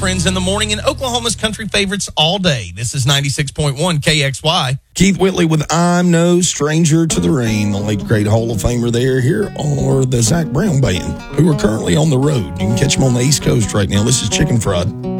friends in the morning and Oklahoma's country favorites all day. This is 96.1 KXY. Keith Whitley with I'm No Stranger to the Rain, the late great Hall of Famer there. Here are the Zac Brown Band, who are currently on the road. You can catch them on the East Coast right now. This is Chicken Fried.